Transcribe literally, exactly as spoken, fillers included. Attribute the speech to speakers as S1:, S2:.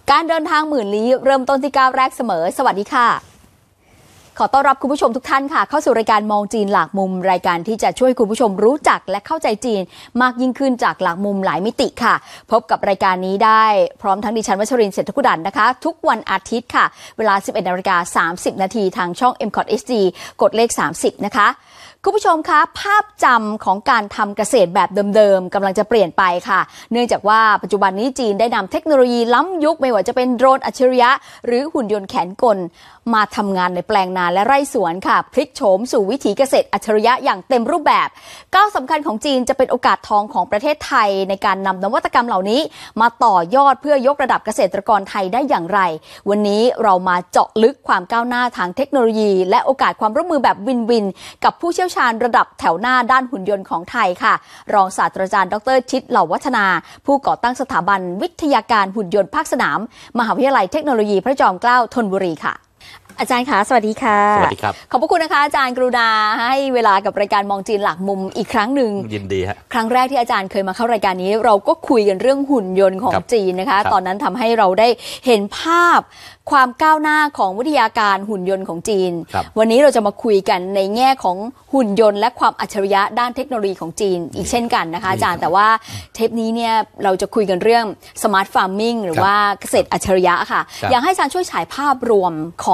S1: การเดินทางหมื่นลี้เริ่มต้นที่ก้าวแรกเสมอสวัสดีค่ะขอต้อนรับคุณผู้ชมทุกท่านค่ะเข้าสู่รายการมองจีนหลากมุมรายการที่จะช่วยคุณผู้ชมรู้จักและเข้าใจจีนมากยิ่งขึ้นจากหลากมุมหลายมิติค่ะพบกับรายการนี้ได้พร้อมทั้งดิฉันวัชรินทร์เศรษฐกุดันนะคะทุกวันอาทิตย์ค่ะเวลา สิบเอ็ดนาฬิกาสามสิบนาทีทางช่อง เอ็ม คอท เอช ดี กดเลขสามสิบนะคะคุณผู้ชมคะภาพจำของการทำเกษตรแบบเดิมๆกำลังจะเปลี่ยนไปค่ะเนื่องจากว่าปัจจุบันนี้จีนได้นำเทคโนโลยีล้ำยุคไม่ว่าจะเป็นโดรนอัจฉริยะหรือหุ่นยนต์แขนกลมาทำงานในแปลงนาและไร่สวนค่ะพลิกโฉมสู่วิถีเกษตรอัจฉริยะอย่างเต็มรูปแบบก้าวสำคัญของจีนจะเป็นโอกาสทองของประเทศไทยในการนำนวัตกรรมเหล่านี้มาต่อยอดเพื่อยกระดับเกษตรกรไทยได้อย่างไรวันนี้เรามาเจาะลึกความก้าวหน้าทางเทคโนโลยีและโอกาสความร่วมมือแบบวินวินกับผู้เชี่ยวชาญระดับแถวหน้าด้านหุ่นยนต์ของไทยค่ะรองศาสตราจารย์ดรชิดเหล่าวัฒนาผู้ก่อตั้งสถาบันวิทยาการหุ่นยนต์ภาคสนามมหาวิทยาลัยเทคโนโลยีพระจอมเกล้าธนบุรีค่ะอาจารย์คะสวัสดีค่ะ
S2: สวัสดีครับ
S1: ขอบพระคุณนะคะอาจารย์กรุณาให้เวลากับรายการมองจีนหลักมุมอีกครั้งหนึ่ง
S2: ยินดีฮะ
S1: ครั้งแรกที่อาจารย์เคยมาเข้ารายการนี้เราก็คุยกันเรื่องหุ่นยนต์ของจีนนะคะตอนนั้นทำให้เราได้เห็นภาพความก้าวหน้าของวิทยาการหุ่นยนต์ของจีนวันนี้เราจะมาคุยกันในแง่ของหุ่นยนต์และความอัจฉริยะด้านเทคโนโลยีของจีนอีกเช่นกันนะคะอาจารย์แต่ว่าเทปนี้เนี่ยเราจะคุยกันเรื่องสมาร์ทฟาร์มมิ่งหรือว่าเกษตรอัจฉริยะค่ะอยากให้อาจารย์ช่วยฉายภาพรวมของ